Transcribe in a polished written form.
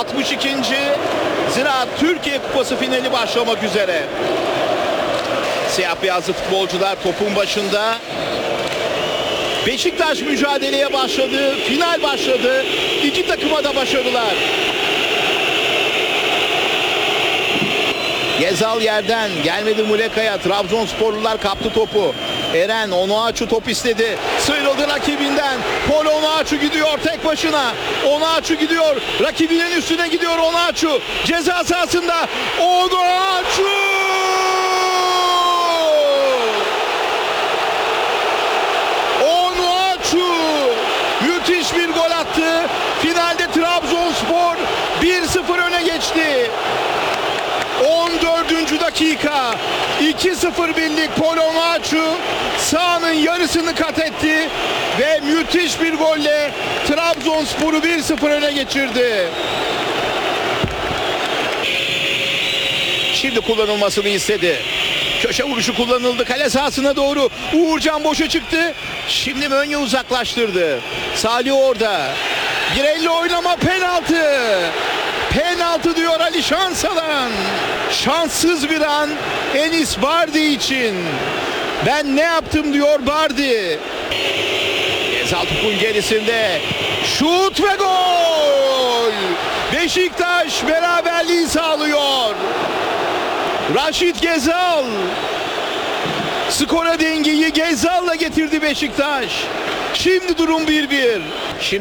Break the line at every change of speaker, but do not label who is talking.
62. Ziraat Türkiye Kupası finali başlamak üzere. Siyah beyazlı futbolcular topun başında. Beşiktaş mücadeleye başladı. Final başladı. İki takıma da başarılar. Gezal yerden gelmedi Muleka'ya. Trabzonsporlular kaptı topu. Eren Onuachu top istedi. Sıyrıldı rakibinden. Pol Onuachu gidiyor tek başına. Onuachu gidiyor. Rakibinin üstüne gidiyor Onuachu. Ceza sahasında Onuachu! Onuachu! Müthiş bir gol attı. Finalde Trabzonspor 1-0 öne geçti. 14. dakika 2-0 birlik Pol Onuachu sahanın yarısını kat etti ve müthiş bir golle Trabzonspor'u 1-0 öne geçirdi. Şimdi kullanılmasını istedi. Köşe vuruşu kullanıldı kale sahasına doğru. Uğurcan boşa çıktı. Şimdi Mönye uzaklaştırdı. Salih orada. Bir elle oynama, penaltı. Penaltı diyor Ali Şansalan. Şanssız bir an Enis Bardi için. Ben ne yaptım diyor Bardi. Gezal topun gerisinde. Şut ve gol. Beşiktaş beraberliği sağlıyor. Raşit Gezal. Skora dengeyi Gezal'la getirdi Beşiktaş. Şimdi durum 1-1. Şimdi